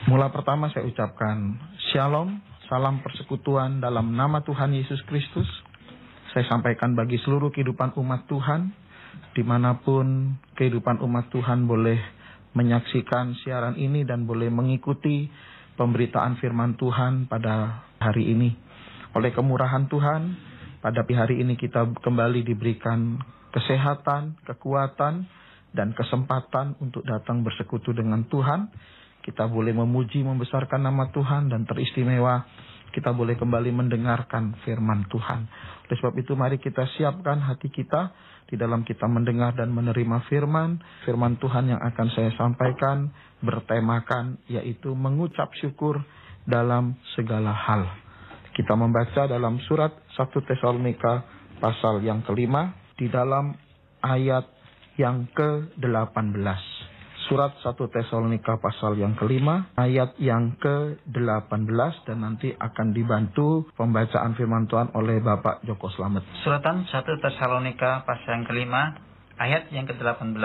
Mula pertama saya ucapkan Shalom, salam persekutuan dalam nama Tuhan Yesus Kristus. Saya sampaikan bagi seluruh kehidupan umat Tuhan, dimanapun kehidupan umat Tuhan boleh menyaksikan siaran ini dan boleh mengikuti pemberitaan firman Tuhan pada hari ini. Oleh kemurahan Tuhan, pada hari ini kita kembali diberikan kesehatan, kekuatan, dan kesempatan untuk datang bersekutu dengan Tuhan. Kita boleh memuji, membesarkan nama Tuhan, dan teristimewa kita boleh kembali mendengarkan firman Tuhan. Oleh sebab itu mari kita siapkan hati kita di dalam kita mendengar dan menerima firman Tuhan yang akan saya sampaikan bertemakan yaitu mengucap syukur dalam segala hal. Kita membaca dalam surat 1 Tesalonika pasal yang kelima di dalam ayat yang ke-18. Surat 1 Tesalonika pasal yang kelima, ayat yang ke-18, dan nanti akan dibantu pembacaan firman Tuhan oleh Bapak Joko Slamet. Suratan 1 Tesalonika pasal yang kelima, ayat yang ke-18.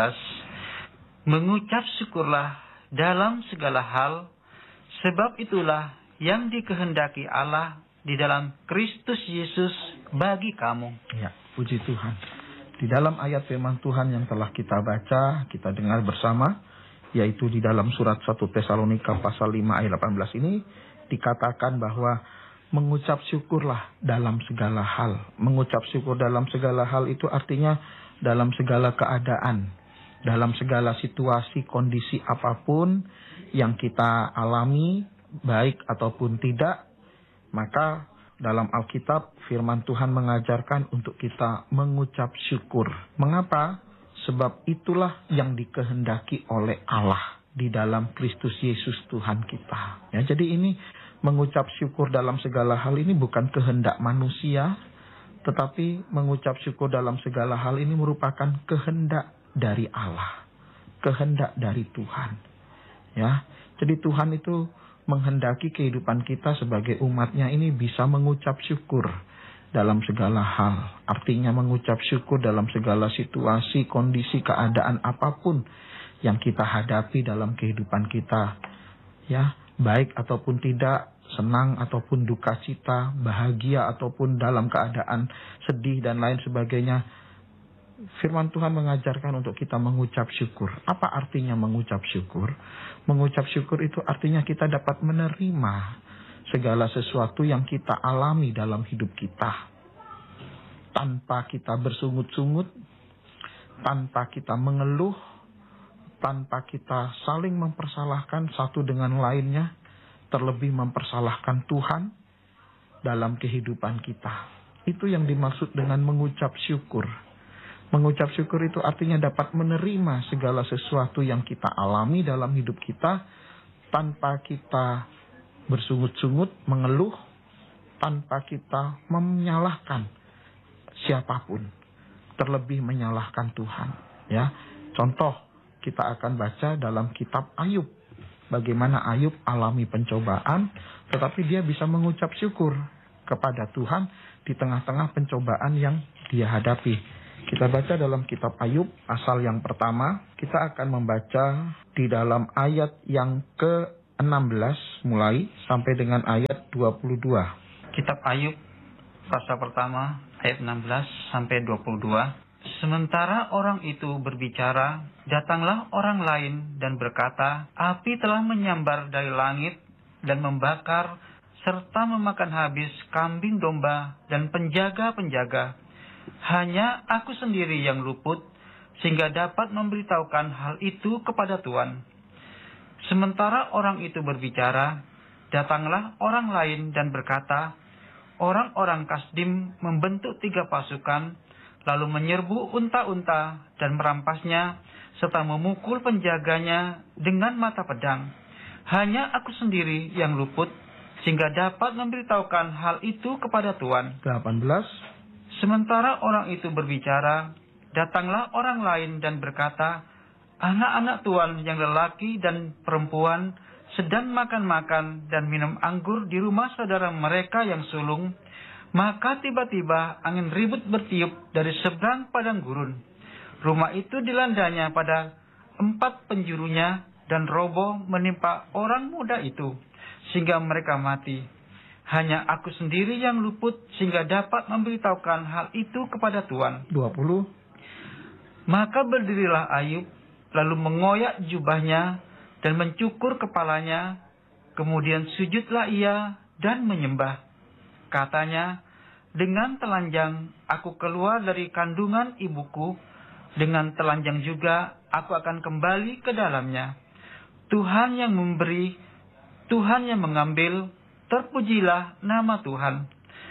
Mengucap syukurlah dalam segala hal, sebab itulah yang dikehendaki Allah di dalam Kristus Yesus bagi kamu. Ya, puji Tuhan. Di dalam ayat firman Tuhan yang telah kita baca, kita dengar bersama, yaitu di dalam surat 1 Tesalonika pasal 5 ayat 18 ini, dikatakan bahwa mengucap syukurlah dalam segala hal. Mengucap syukur dalam segala hal itu artinya dalam segala keadaan, dalam segala situasi, kondisi apapun yang kita alami, baik ataupun tidak, maka dalam Alkitab firman Tuhan mengajarkan untuk kita mengucap syukur. Mengapa? Sebab itulah yang dikehendaki oleh Allah di dalam Kristus Yesus Tuhan kita. Ya, jadi ini mengucap syukur dalam segala hal ini bukan kehendak manusia, tetapi mengucap syukur dalam segala hal ini merupakan kehendak dari Allah, kehendak dari Tuhan. Ya, jadi Tuhan itu menghendaki kehidupan kita sebagai umatnya ini bisa mengucap syukur dalam segala hal. Artinya mengucap syukur dalam segala situasi, kondisi, keadaan apapun yang kita hadapi dalam kehidupan kita. Ya, baik ataupun tidak, senang ataupun duka cita, bahagia ataupun dalam keadaan sedih dan lain sebagainya. Firman Tuhan mengajarkan untuk kita mengucap syukur. Apa artinya mengucap syukur? Mengucap syukur itu artinya kita dapat menerima segala sesuatu yang kita alami dalam hidup kita. Tanpa kita bersungut-sungut, tanpa kita mengeluh, tanpa kita saling mempersalahkan satu dengan lainnya, terlebih mempersalahkan Tuhan dalam kehidupan kita. Itu yang dimaksud dengan mengucap syukur. Mengucap syukur itu artinya dapat menerima segala sesuatu yang kita alami dalam hidup kita tanpa kita bersungut-sungut, mengeluh, tanpa kita menyalahkan siapapun, terlebih menyalahkan Tuhan. Ya, contoh kita akan baca dalam kitab Ayub, bagaimana Ayub alami pencobaan, tetapi dia bisa mengucap syukur kepada Tuhan di tengah-tengah pencobaan yang dia hadapi. Kita baca dalam kitab Ayub pasal yang pertama, kita akan membaca di dalam ayat yang ke-16 mulai sampai dengan ayat 22. Kitab Ayub pasal pertama ayat 16 sampai 22. Sementara orang itu berbicara, datanglah orang lain dan berkata, api telah menyambar dari langit dan membakar serta memakan habis kambing domba dan penjaga-penjaga. Hanya aku sendiri yang luput, sehingga dapat memberitahukan hal itu kepada Tuhan. Sementara orang itu berbicara, datanglah orang lain dan berkata, orang-orang Kasdim membentuk 3 pasukan, lalu menyerbu unta-unta dan merampasnya, serta memukul penjaganya dengan mata pedang. Hanya aku sendiri yang luput, sehingga dapat memberitahukan hal itu kepada Tuhan. 18. Sementara orang itu berbicara, datanglah orang lain dan berkata, anak-anak Tuhan yang lelaki dan perempuan sedang makan-makan dan minum anggur di rumah saudara mereka yang sulung. Maka tiba-tiba angin ribut bertiup dari seberang padang gurun. Rumah itu dilandanya pada 4 penjurunya dan roboh menimpa orang muda itu, sehingga mereka mati. Hanya aku sendiri yang luput, sehingga dapat memberitahukan hal itu kepada Tuhan. 20. Maka berdirilah Ayub, lalu mengoyak jubahnya dan mencukur kepalanya. Kemudian sujudlah ia dan menyembah. Katanya, dengan telanjang aku keluar dari kandungan ibuku, dengan telanjang juga aku akan kembali ke dalamnya. Tuhan yang memberi, Tuhan yang mengambil, terpujilah nama Tuhan.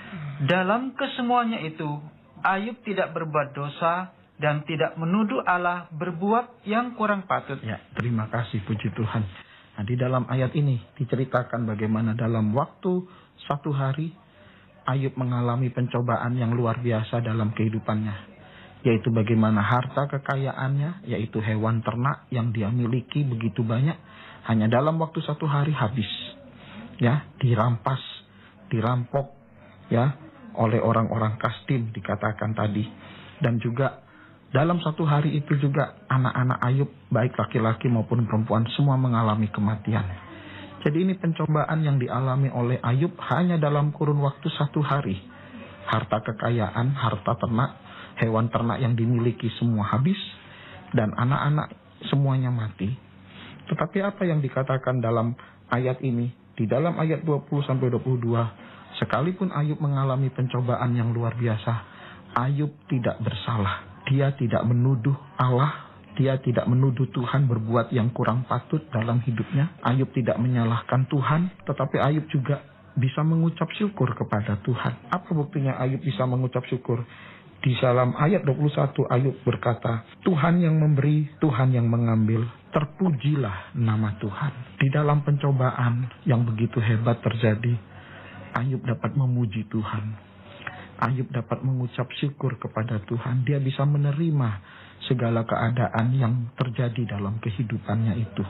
Dalam kesemuanya itu, Ayub tidak berbuat dosa dan tidak menuduh Allah berbuat yang kurang patut. Ya, terima kasih, puji Tuhan. Nah, di dalam ayat ini diceritakan bagaimana dalam waktu 1 hari Ayub mengalami pencobaan yang luar biasa dalam kehidupannya, yaitu bagaimana harta kekayaannya, yaitu hewan ternak yang dia miliki begitu banyak, hanya dalam waktu 1 hari habis, ya, dirampas, dirampok, ya, oleh orang-orang Kasdim dikatakan tadi. Dan juga dalam 1 hari itu juga anak-anak Ayub, baik laki-laki maupun perempuan, semua mengalami kematian. Jadi ini pencobaan yang dialami oleh Ayub hanya dalam kurun waktu 1 hari. Harta kekayaan, harta ternak, hewan ternak yang dimiliki semua habis, dan anak-anak semuanya mati. Tetapi apa yang dikatakan dalam ayat ini? Di dalam ayat 20-22, sekalipun Ayub mengalami pencobaan yang luar biasa, Ayub tidak bersalah. Dia tidak menuduh Allah. Dia tidak menuduh Tuhan berbuat yang kurang patut dalam hidupnya. Ayub tidak menyalahkan Tuhan, tetapi Ayub juga bisa mengucap syukur kepada Tuhan. Apa buktinya Ayub bisa mengucap syukur? Di dalam ayat 21 Ayub berkata, Tuhan yang memberi, Tuhan yang mengambil, terpujilah nama Tuhan. Di dalam pencobaan yang begitu hebat terjadi, Ayub dapat memuji Tuhan. Ayub dapat mengucap syukur kepada Tuhan. Dia bisa menerima segala keadaan yang terjadi dalam kehidupannya itu.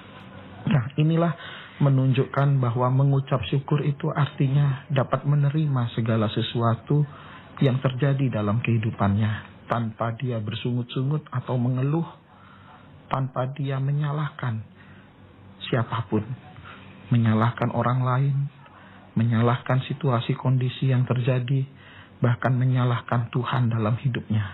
Nah, inilah menunjukkan bahwa mengucap syukur itu artinya dapat menerima segala sesuatu yang terjadi dalam kehidupannya, tanpa dia bersungut-sungut atau mengeluh, tanpa dia menyalahkan siapapun, menyalahkan orang lain, menyalahkan situasi kondisi yang terjadi, bahkan menyalahkan Tuhan dalam hidupnya.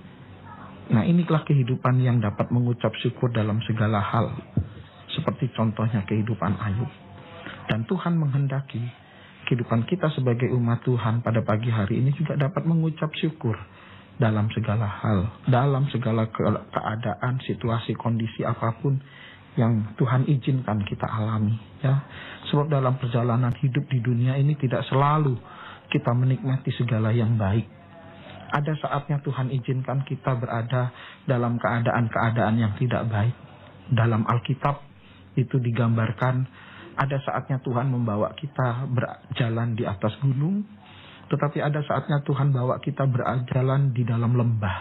Nah, inilah kehidupan yang dapat mengucap syukur dalam segala hal, seperti contohnya kehidupan Ayub. Dan Tuhan menghendaki kehidupan kita sebagai umat Tuhan pada pagi hari ini juga dapat mengucap syukur dalam segala hal, dalam segala keadaan, situasi, kondisi apapun yang Tuhan izinkan kita alami, ya. Sebab dalam perjalanan hidup di dunia ini tidak selalu kita menikmati segala yang baik. Ada saatnya Tuhan izinkan kita berada dalam keadaan-keadaan yang tidak baik. Dalam Alkitab itu digambarkan ada saatnya Tuhan membawa kita berjalan di atas gunung, tetapi ada saatnya Tuhan bawa kita berjalan di dalam lembah.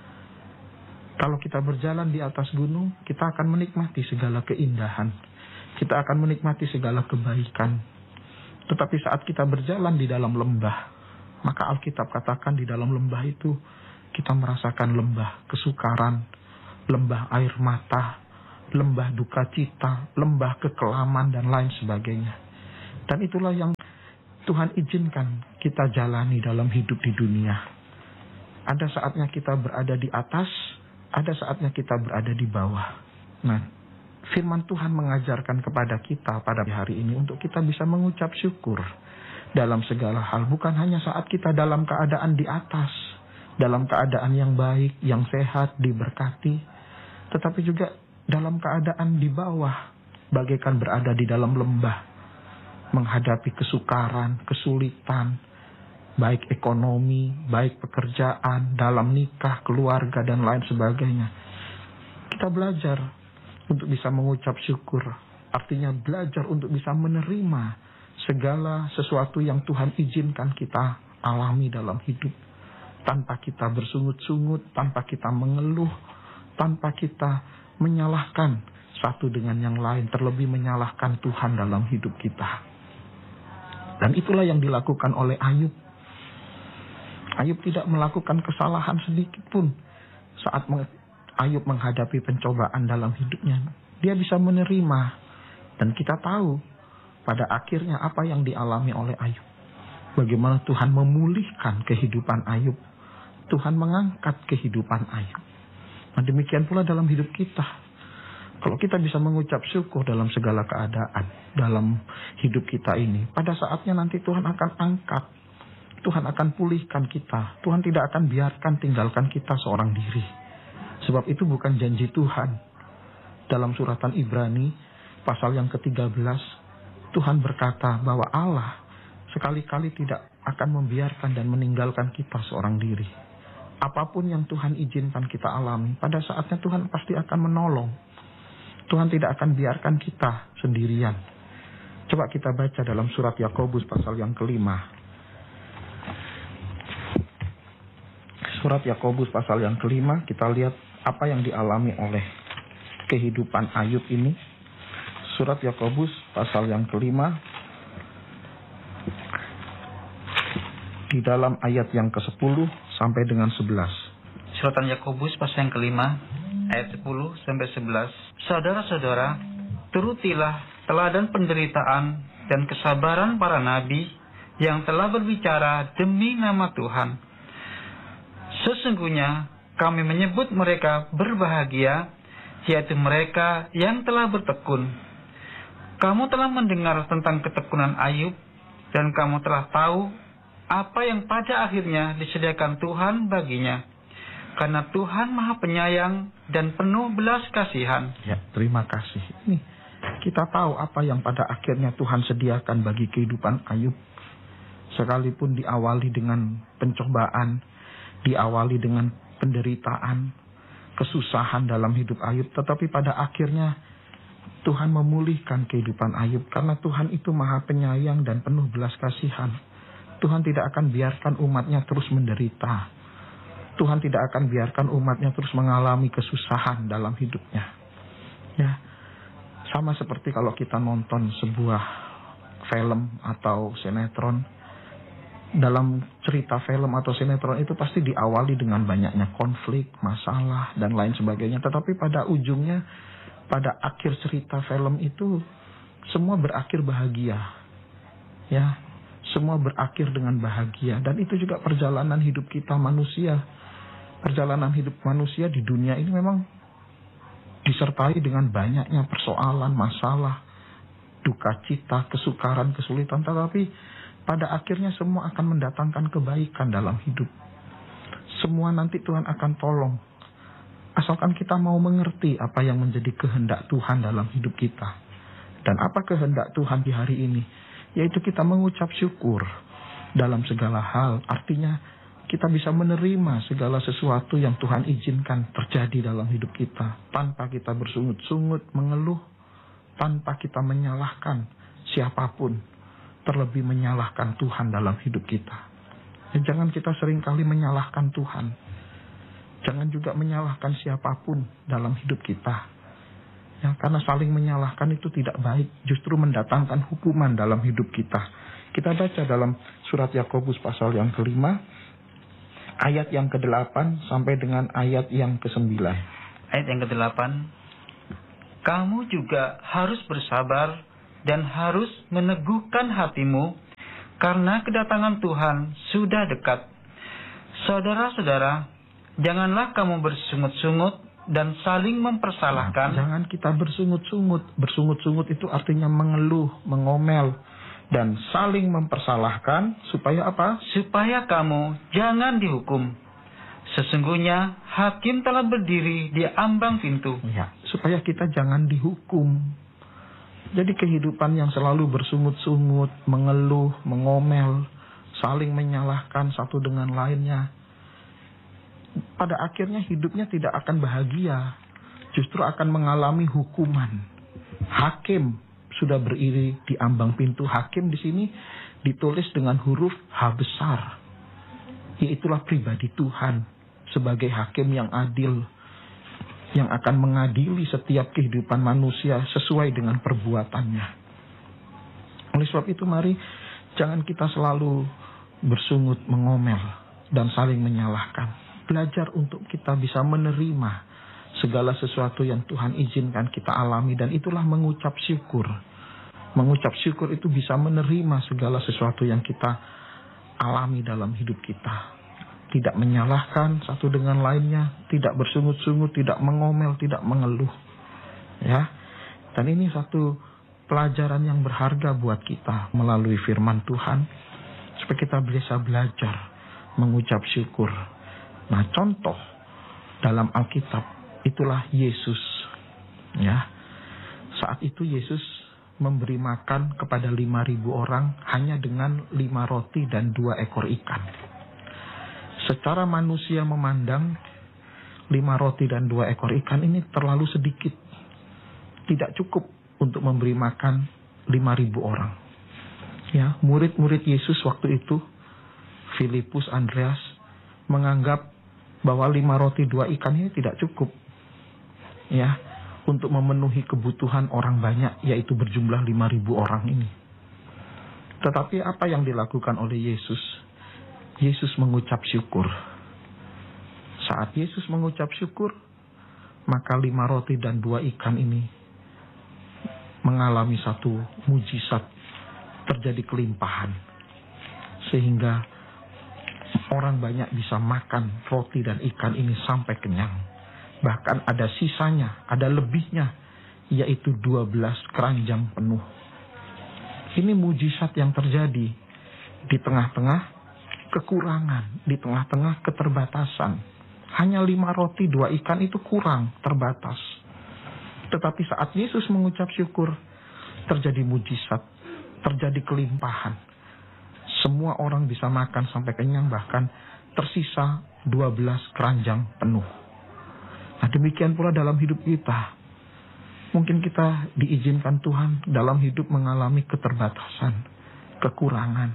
Kalau kita berjalan di atas gunung, kita akan menikmati segala keindahan. Kita akan menikmati segala kebaikan. Tetapi saat kita berjalan di dalam lembah, maka Alkitab katakan di dalam lembah itu kita merasakan lembah kesukaran, lembah air mata, lembah duka cita, lembah kekelaman dan lain sebagainya. Dan itulah yang Tuhan izinkan kita jalani dalam hidup di dunia. Ada saatnya kita berada di atas, ada saatnya kita berada di bawah. Nah, firman Tuhan mengajarkan kepada kita pada hari ini untuk kita bisa mengucap syukur dalam segala hal, bukan hanya saat kita dalam keadaan di atas, dalam keadaan yang baik, yang sehat, diberkati, tetapi juga dalam keadaan di bawah, bagaikan berada di dalam lembah, menghadapi kesukaran, kesulitan, baik ekonomi, baik pekerjaan, dalam nikah, keluarga, dan lain sebagainya. Kita belajar untuk bisa mengucap syukur, artinya belajar untuk bisa menerima segala sesuatu yang Tuhan izinkan kita alami dalam hidup, tanpa kita bersungut-sungut, tanpa kita mengeluh, tanpa kita menyalahkan satu dengan yang lain, terlebih menyalahkan Tuhan dalam hidup kita. Dan itulah yang dilakukan oleh Ayub. Ayub tidak melakukan kesalahan sedikit pun saat Ayub menghadapi pencobaan dalam hidupnya. Dia bisa menerima. Dan kita tahu pada akhirnya apa yang dialami oleh Ayub. Bagaimana Tuhan memulihkan kehidupan Ayub. Tuhan mengangkat kehidupan Ayub. Nah, demikian pula dalam hidup kita. Kalau kita bisa mengucap syukur dalam segala keadaan dalam hidup kita ini, pada saatnya nanti Tuhan akan angkat. Tuhan akan pulihkan kita. Tuhan tidak akan biarkan tinggalkan kita seorang diri. Sebab itu bukan janji Tuhan. Dalam suratan Ibrani pasal yang ke-13, Tuhan berkata bahwa Allah sekali-kali tidak akan membiarkan dan meninggalkan kita seorang diri. Apapun yang Tuhan izinkan kita alami, pada saatnya Tuhan pasti akan menolong. Tuhan tidak akan biarkan kita sendirian. Coba kita baca dalam surat Yakobus pasal yang ke-5. Surat Yakobus pasal yang ke-5, kita lihat apa yang dialami oleh kehidupan Ayub ini. Surat Yakobus pasal yang ke-5, di dalam ayat yang ke-10 sampai dengan 11. Suratan Yakobus pasal yang ke-5 ayat 10 sampai 11. Saudara-saudara, turutilah teladan penderitaan dan kesabaran para nabi yang telah berbicara demi nama Tuhan. Sesungguhnya kami menyebut mereka berbahagia, yaitu mereka yang telah bertekun. Kamu telah mendengar tentang ketekunan Ayub, dan kamu telah tahu apa yang pada akhirnya disediakan Tuhan baginya. Karena Tuhan Maha Penyayang dan penuh belas kasihan. Ya, terima kasih. Ini kita tahu apa yang pada akhirnya Tuhan sediakan bagi kehidupan Ayub. Sekalipun diawali dengan pencobaan, diawali dengan penderitaan, kesusahan dalam hidup Ayub, tetapi pada akhirnya Tuhan memulihkan kehidupan Ayub karena Tuhan itu Maha Penyayang dan penuh belas kasihan. Tuhan tidak akan biarkan umatnya terus menderita. Tuhan tidak akan biarkan umatnya terus mengalami kesusahan dalam hidupnya. Ya, sama seperti kalau kita nonton sebuah film atau sinetron. Dalam cerita film atau sinetron itu pasti diawali dengan banyaknya konflik, masalah, dan lain sebagainya. Tetapi pada ujungnya, pada akhir cerita film itu, semua berakhir bahagia. Ya, semua berakhir dengan bahagia. Dan itu juga perjalanan hidup kita manusia. Perjalanan hidup manusia di dunia ini memang disertai dengan banyaknya persoalan, masalah, duka cita, kesukaran, kesulitan. Tetapi pada akhirnya semua akan mendatangkan kebaikan dalam hidup. Semua nanti Tuhan akan tolong. Asalkan kita mau mengerti apa yang menjadi kehendak Tuhan dalam hidup kita. Dan apa kehendak Tuhan di hari ini? Yaitu kita mengucap syukur dalam segala hal. Artinya kita bisa menerima segala sesuatu yang Tuhan izinkan terjadi dalam hidup kita. Tanpa kita bersungut-sungut, mengeluh. Tanpa kita menyalahkan siapapun. Terlebih menyalahkan Tuhan dalam hidup kita. Ya, jangan kita seringkali menyalahkan Tuhan. Jangan juga menyalahkan siapapun dalam hidup kita. Ya, karena saling menyalahkan itu tidak baik. Justru mendatangkan hukuman dalam hidup kita. Kita baca dalam surat Yakobus pasal yang ke-5. Ayat yang ke-8 sampai dengan ayat yang ke-9. Ayat yang ke-8. Kamu juga harus bersabar dan harus meneguhkan hatimu, karena kedatangan Tuhan sudah dekat. Saudara-saudara, janganlah kamu bersungut-sungut dan saling mempersalahkan. Jangan kita bersungut-sungut. Bersungut-sungut itu artinya mengeluh, mengomel, dan saling mempersalahkan. Supaya apa? Supaya kamu jangan dihukum. Sesungguhnya hakim telah berdiri di ambang pintu. Ya, supaya kita jangan dihukum. Jadi kehidupan yang selalu bersungut-sungut, mengeluh, mengomel, saling menyalahkan satu dengan lainnya, pada akhirnya hidupnya tidak akan bahagia. Justru akan mengalami hukuman. Hakim sudah berdiri di ambang pintu. Hakim di sini ditulis dengan huruf H besar. Yaitulah pribadi Tuhan sebagai hakim yang adil, yang akan mengadili setiap kehidupan manusia sesuai dengan perbuatannya. Oleh sebab itu mari jangan kita selalu bersungut, mengomel, dan saling menyalahkan. Belajar untuk kita bisa menerima segala sesuatu yang Tuhan izinkan kita alami, dan itulah mengucap syukur. Mengucap syukur itu bisa menerima segala sesuatu yang kita alami dalam hidup kita. Tidak menyalahkan satu dengan lainnya, tidak bersungut-sungut, tidak mengomel, tidak mengeluh. Ya. Dan ini satu pelajaran yang berharga buat kita melalui firman Tuhan, supaya kita bisa belajar mengucap syukur. Nah, contoh dalam Alkitab itulah Yesus. Ya. Saat itu Yesus memberi makan kepada 5.000 orang hanya dengan 5 roti dan 2 ekor ikan. Secara manusia memandang 5 roti dan 2 ekor ikan ini terlalu sedikit. Tidak cukup untuk memberi makan 5.000 orang. Ya, murid-murid Yesus waktu itu, Filipus, Andreas, menganggap bahwa 5 roti 2 ikan ini tidak cukup. Ya, untuk memenuhi kebutuhan orang banyak, yaitu berjumlah 5.000 orang ini. Tetapi apa yang dilakukan oleh Yesus? Yesus mengucap syukur. Saat Yesus mengucap syukur, maka 5 roti dan 2 ikan ini mengalami satu mujizat, terjadi kelimpahan. Sehingga orang banyak bisa makan roti dan ikan ini sampai kenyang. Bahkan ada sisanya, ada lebihnya, yaitu 12 keranjang penuh. Ini mujizat yang terjadi di tengah-tengah kekurangan, di tengah-tengah keterbatasan. Hanya 5 roti 2 ikan itu kurang, terbatas. Tetapi saat Yesus mengucap syukur, terjadi mujizat, terjadi kelimpahan. Semua orang bisa makan sampai kenyang, bahkan tersisa 12 keranjang penuh. Nah, demikian pula dalam hidup kita. Mungkin kita diizinkan Tuhan dalam hidup mengalami keterbatasan, kekurangan.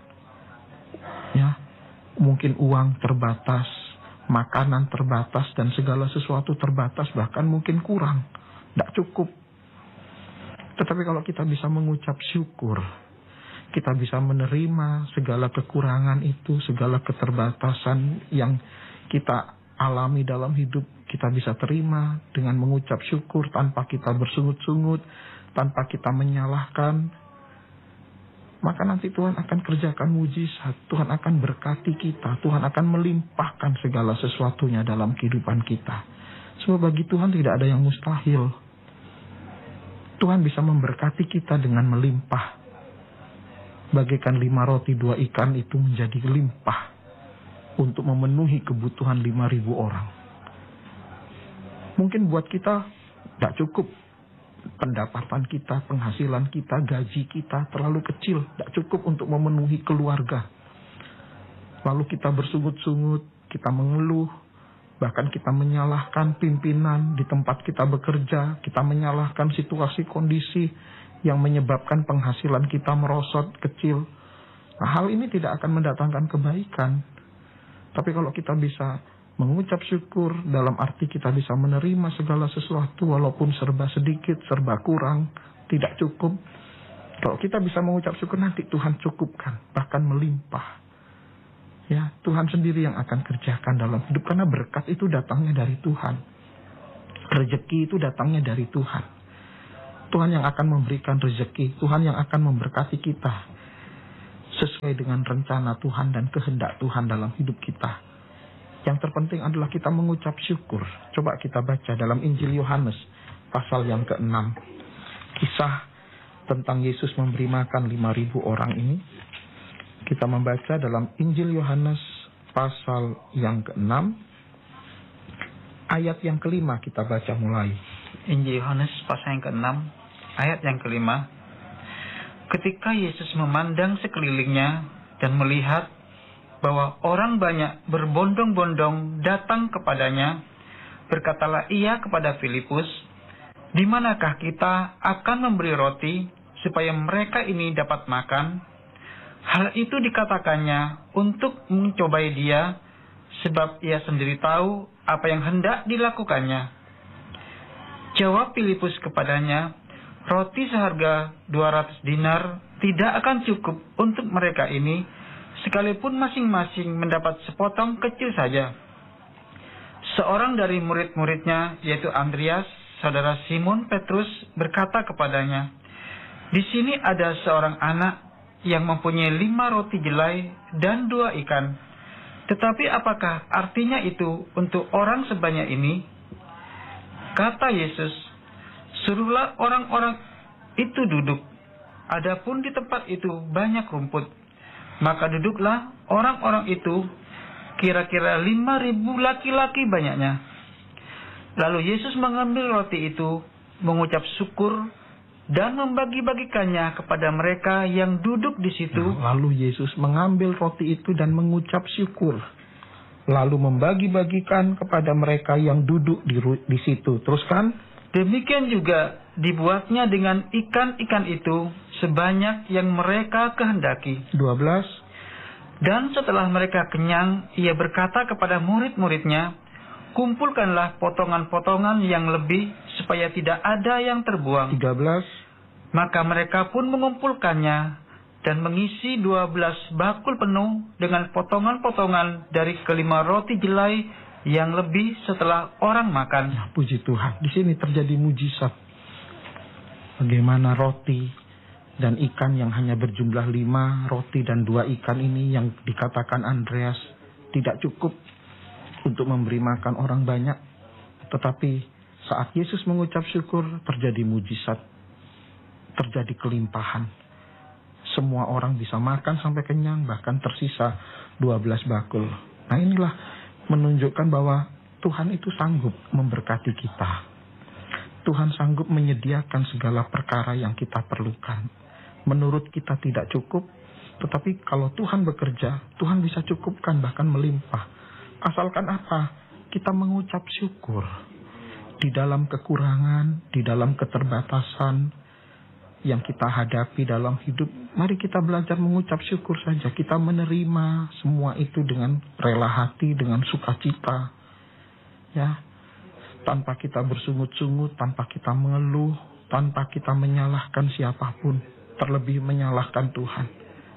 Ya, mungkin uang terbatas, makanan terbatas, dan segala sesuatu terbatas, bahkan mungkin kurang, tidak cukup. Tetapi kalau kita bisa mengucap syukur, kita bisa menerima segala kekurangan itu, segala keterbatasan yang kita alami dalam hidup, kita bisa terima dengan mengucap syukur tanpa kita bersungut-sungut, tanpa kita menyalahkan. Maka nanti Tuhan akan kerjakan mujizat, Tuhan akan berkati kita, Tuhan akan melimpahkan segala sesuatunya dalam kehidupan kita. Sebab bagi Tuhan tidak ada yang mustahil. Tuhan bisa memberkati kita dengan melimpah. Bagaikan 5 roti 2 ikan itu menjadi limpah untuk memenuhi kebutuhan 5.000 orang. Mungkin buat kita tidak cukup. Pendapatan kita, penghasilan kita, gaji kita terlalu kecil, tidak cukup untuk memenuhi keluarga. Lalu kita bersungut-sungut, kita mengeluh, bahkan kita menyalahkan pimpinan di tempat kita bekerja, kita menyalahkan situasi kondisi yang menyebabkan penghasilan kita merosot kecil. Nah, hal ini tidak akan mendatangkan kebaikan. Tapi kalau kita bisa mengucap syukur, dalam arti kita bisa menerima segala sesuatu walaupun serba sedikit, serba kurang, tidak cukup. Kalau kita bisa mengucap syukur, nanti Tuhan cukupkan, bahkan melimpah. Ya, Tuhan sendiri yang akan kerjakan dalam hidup, karena berkat itu datangnya dari Tuhan. Rezeki itu datangnya dari Tuhan. Tuhan yang akan memberikan rezeki, Tuhan yang akan memberkati kita sesuai dengan rencana Tuhan dan kehendak Tuhan dalam hidup kita. Yang terpenting adalah kita mengucap syukur. Coba kita baca dalam Injil Yohanes pasal yang ke-6. Kisah tentang Yesus memberi makan 5.000 orang ini. Kita membaca dalam Injil Yohanes pasal yang ke-6. Ayat yang ke-5 kita baca mulai. Injil Yohanes pasal yang ke-6, ayat yang ke-5. Ketika Yesus memandang sekelilingnya dan melihat bahwa orang banyak berbondong-bondong datang kepadanya, berkatalah ia kepada Filipus, "Di manakah kita akan memberi roti supaya mereka ini dapat makan?" Hal itu dikatakannya untuk mencobai dia, sebab ia sendiri tahu apa yang hendak dilakukannya. Jawab Filipus kepadanya, "Roti seharga 200 dinar tidak akan cukup untuk mereka ini, sekalipun masing-masing mendapat sepotong kecil saja. Seorang dari murid-muridnya, yaitu Andreas, saudara Simon Petrus, berkata kepadanya, "Di sini ada seorang anak yang mempunyai 5 roti jelai dan 2 ikan. Tetapi apakah artinya itu untuk orang sebanyak ini?" Kata Yesus, "Suruhlah orang-orang itu duduk. Adapun di tempat itu banyak rumput." Maka duduklah orang-orang itu, kira-kira 5.000 laki-laki banyaknya. Lalu Yesus mengambil roti itu, mengucap syukur, dan membagi-bagikannya kepada mereka yang duduk di situ. Lalu Yesus mengambil roti itu dan mengucap syukur, lalu membagi-bagikan kepada mereka yang duduk di situ. Teruskan. Demikian juga dibuatnya dengan ikan-ikan itu sebanyak yang mereka kehendaki. 12. Dan setelah mereka kenyang, ia berkata kepada murid-muridnya, "Kumpulkanlah potongan-potongan yang lebih, supaya tidak ada yang terbuang." 13. Maka mereka pun mengumpulkannya, dan mengisi 12 bakul penuh dengan potongan-potongan dari kelima roti jelai yang lebih setelah orang makan. Ya, puji Tuhan. Di sini terjadi mujizat. Bagaimana roti dan ikan yang hanya berjumlah 5 roti dan 2 ikan ini yang dikatakan Andreas tidak cukup untuk memberi makan orang banyak. Tetapi saat Yesus mengucap syukur, terjadi mujizat. Terjadi kelimpahan. Semua orang bisa makan sampai kenyang, bahkan tersisa 12 bakul. Nah, inilah menunjukkan bahwa Tuhan itu sanggup memberkati kita. Tuhan sanggup menyediakan segala perkara yang kita perlukan. Menurut kita tidak cukup, tetapi kalau Tuhan bekerja, Tuhan bisa cukupkan, bahkan melimpah. Asalkan apa? Kita mengucap syukur. Di dalam kekurangan, di dalam keterbatasan yang kita hadapi dalam hidup, mari kita belajar mengucap syukur saja. Kita menerima semua itu dengan rela hati, dengan sukacita. Ya, tanpa kita bersungut-sungut, tanpa kita mengeluh, tanpa kita menyalahkan siapapun, terlebih menyalahkan Tuhan.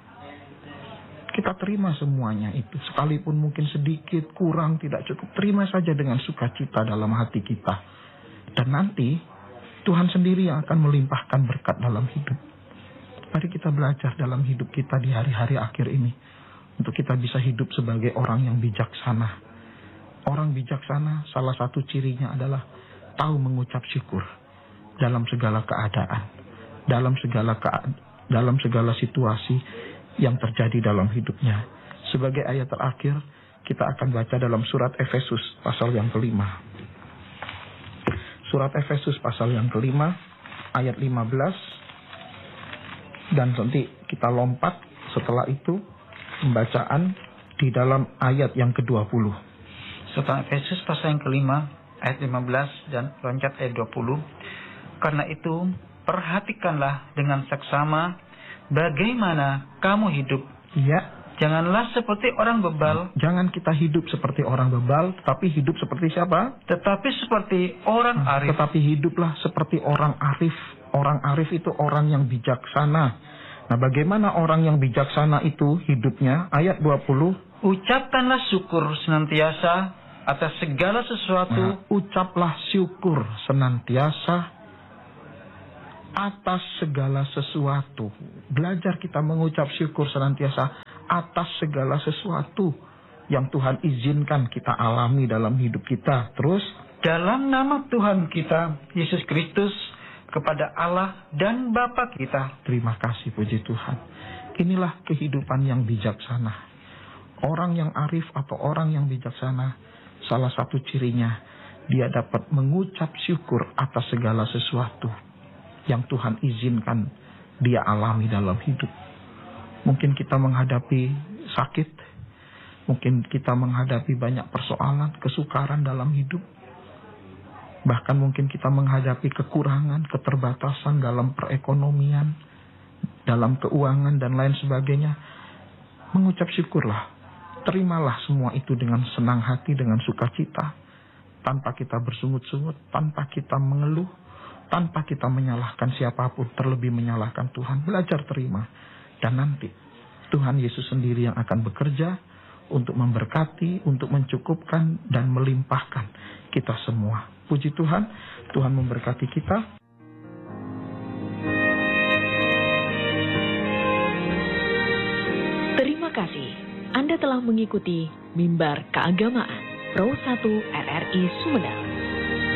Kita terima semuanya itu, sekalipun mungkin sedikit, kurang, tidak cukup, terima saja dengan sukacita dalam hati kita. Dan nanti Tuhan sendiri yang akan melimpahkan berkat dalam hidup. Mari kita belajar dalam hidup kita di hari-hari akhir ini, untuk kita bisa hidup sebagai orang yang bijaksana. Orang bijaksana, salah satu cirinya adalah tahu mengucap syukur dalam segala keadaan, dalam segala situasi yang terjadi dalam hidupnya. Sebagai ayat terakhir, kita akan baca dalam surat Efesus pasal yang kelima. Surat Efesus pasal yang kelima, ayat 15. Dan nanti kita lompat setelah itu pembacaan di dalam ayat yang ke-20. Surat Efesus pasal yang kelima, ayat 15 dan loncat ayat 20. Karena itu, perhatikanlah dengan seksama bagaimana kamu hidup. Iya. Janganlah seperti orang bebal. Jangan kita hidup seperti orang bebal, tetapi hidup seperti siapa? Tetapi seperti orang arif. Tetapi hiduplah seperti orang arif. Orang arif itu orang yang bijaksana. Nah, bagaimana orang yang bijaksana itu hidupnya? Ayat 20. Ucapkanlah syukur senantiasa atas segala sesuatu. Nah, ucaplah syukur senantiasa atas segala sesuatu. Belajar kita mengucap syukur senantiasa atas segala sesuatu yang Tuhan izinkan kita alami dalam hidup kita. Terus, dalam nama Tuhan kita, Yesus Kristus, kepada Allah dan Bapa kita. Terima kasih, puji Tuhan. Inilah kehidupan yang bijaksana. Orang yang arif atau orang yang bijaksana, salah satu cirinya, dia dapat mengucap syukur atas segala sesuatu yang Tuhan izinkan dia alami dalam hidup. Mungkin kita menghadapi sakit, mungkin kita menghadapi banyak persoalan, kesukaran dalam hidup. Bahkan mungkin kita menghadapi kekurangan, keterbatasan dalam perekonomian, dalam keuangan dan lain sebagainya. Mengucap syukurlah. Terimalah semua itu dengan senang hati, dengan sukacita. Tanpa kita bersungut-sungut, tanpa kita mengeluh, tanpa kita menyalahkan siapapun, terlebih menyalahkan Tuhan. Belajar terima. Dan nanti Tuhan Yesus sendiri yang akan bekerja untuk memberkati, untuk mencukupkan, dan melimpahkan kita semua. Puji Tuhan, Tuhan memberkati kita. Terima kasih. Anda telah mengikuti Mimbar Keagamaan Pro 1 RRI Sumedang.